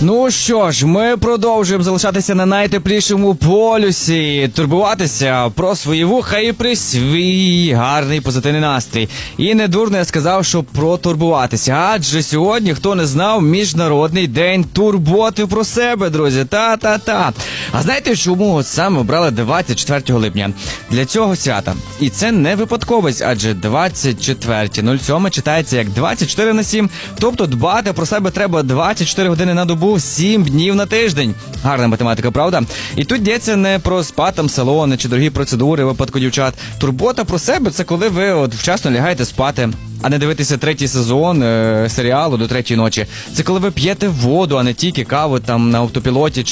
Ну що ж, ми продовжуємо залишатися на найтеплішому полюсі, турбуватися про свої вуха і про свій гарний позитивний настрій. І не дурно я сказав, що протурбуватися, адже сьогодні, хто не знав, Міжнародний день турботи про себе, друзі. Та-та-та. А знаєте, чому саме обрали 24 липня? Для цього свята. І це не випадковість, адже 24.07 читається як 24/7, тобто дбати про себе треба 24 години на добу, 7 днів на тиждень. Гарна математика, правда? І тут йдеться не про спа, там, салони чи дорогі процедури в випадку дівчат. Турбота про себе – це коли ви вчасно лягаєте спати, а не дивитися 3-й сезон серіалу до 3-ї ночі. Це коли ви п'єте воду, а не тільки каву там на автопілоті